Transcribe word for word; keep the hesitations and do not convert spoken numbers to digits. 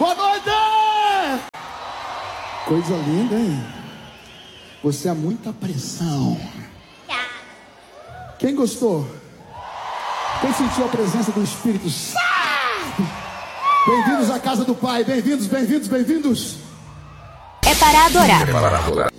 Boa noite! Coisa linda, hein? Você é muita pressão. Quem gostou? Quem sentiu a presença do Espírito Santo? Bem-vindos à casa do Pai. Bem-vindos, bem-vindos, bem-vindos. É para adorar. É para adorar.